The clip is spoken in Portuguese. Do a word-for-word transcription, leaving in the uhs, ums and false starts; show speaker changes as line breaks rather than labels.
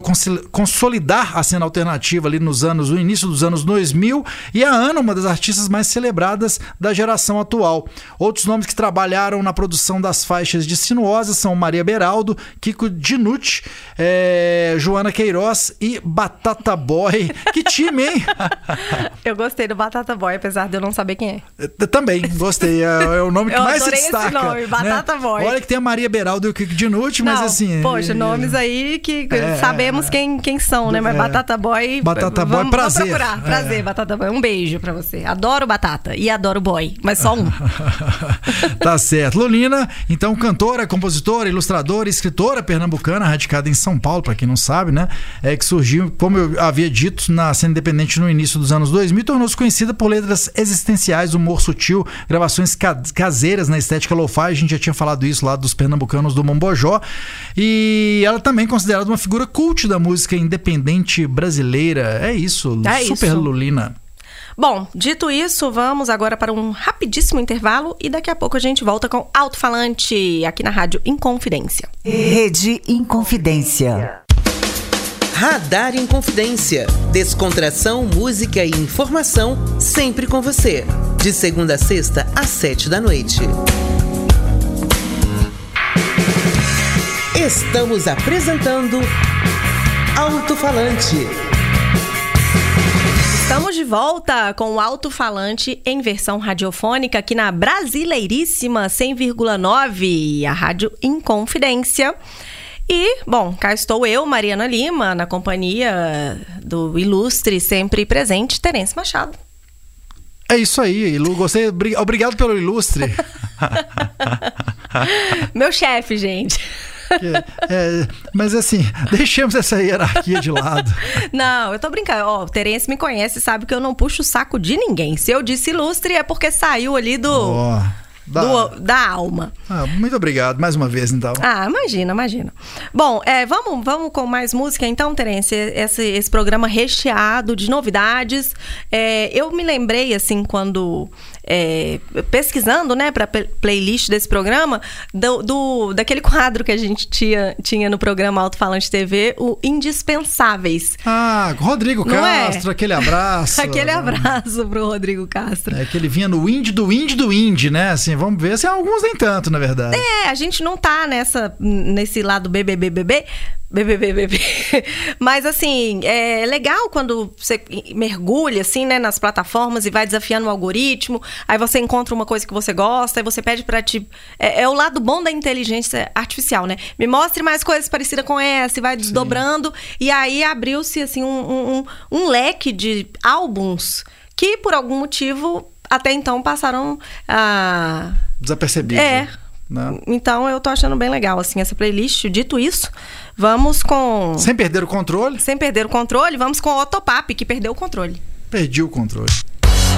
consolidar a cena alternativa ali nos anos, no início dos anos dois mil, e a Ana, uma das artistas mais celebradas da geração atual. Outros nomes que trabalharam na produção das faixas de Sinuosa são Maria Beraldo, Kiko Dinucci, é, Joana Queiroz e Batata Boy. Que time, hein?
Eu gostei do Batata Boy, apesar de eu não saber quem é.
Eu também, gostei. É, é o nome que
eu
mais se
adorei
destaca.
Esse nome, Batata
né?
Boy.
Olha que tem a Maria Beraldo e o Kiko Dinucci, mas
não,
assim...
Poxa,
é,
nomes aí que
é,
sabemos
é,
quem, quem são, né? Mas
é,
Batata Boy...
Batata Boy,
vamos,
prazer.
Vamos procurar. Prazer,
é.
Batata Boy. Um beijo pra você. Adoro Batata e adoro Boy, mas só um.
Tá certo. Lulina, então, cantora, compositora, ilustradora, escritora pernambucana, radicada em São Paulo, pra quem não sabe, né? É que surgiu, como eu havia dito, na cena independente no início dos anos dois mil, tornou-se conhecida por letras existenciais, humor sutil, gravações caseiras na estética lo-fi. A gente já tinha falado isso lá dos pernambucanos do Mombojó. E ela também é considerada uma figura cult da música independente brasileira. É isso,
é
super
isso.
Lulina.
Bom, dito isso, vamos agora para um rapidíssimo intervalo e daqui a pouco a gente volta com Alto Falante aqui na Rádio Inconfidência.
Rede Inconfidência.
Radar Inconfidência. Descontração, música e informação sempre com você. De segunda a sexta, às sete da noite. Estamos apresentando Alto Falante.
Estamos de volta com o Alto Falante em versão radiofônica aqui na Brasileiríssima cem vírgula nove, a Rádio Inconfidência. E, bom, cá estou eu, Mariana Lima, na companhia do ilustre, sempre presente, Terence Machado.
É isso aí, Ilu. Gostei. Obrigado pelo ilustre.
Meu chefe, gente.
É, é, mas assim, deixemos essa hierarquia de lado.
Não, eu tô brincando. Ó, o Terence me conhece e sabe que eu não puxo o saco de ninguém. Se eu disse ilustre é porque saiu ali do...
Oh. Da...
Do, da alma.
Ah, muito obrigado, mais uma vez, então.
Ah, imagina, imagina. Bom, é, vamos, vamos com mais música, então, Terence? Esse, esse programa recheado de novidades. É, eu me lembrei, assim, quando... É, pesquisando, né, para playlist desse programa, do, do, daquele quadro que a gente tinha, tinha no programa Alto Falante T V, o Indispensáveis.
Ah, Rodrigo
Não
Castro,
é?
aquele abraço.
Aquele abraço pro Rodrigo Castro.
É que ele vinha no indie do indie do indie, né? Assim, vamos ver, assim, alguns nem tanto, na verdade.
É, a gente não tá nessa, nesse lado B B B B B, B B B B B. Mas, assim, é legal quando você mergulha, assim, né, nas plataformas e vai desafiando o algoritmo, aí você encontra uma coisa que você gosta, aí você pede pra te... É, é o lado bom da inteligência artificial, né? Me mostre mais coisas parecidas com essa, e vai desdobrando, Sim. E aí abriu-se, assim, um, um, um leque de álbuns que, por algum motivo, até então passaram a...
Desapercebidos.
É. Não. Então eu tô achando bem legal, assim, essa playlist. Dito isso, vamos com...
Sem perder o controle.
Sem perder o controle, vamos com o Otopap, que perdeu o controle.
Perdi o controle.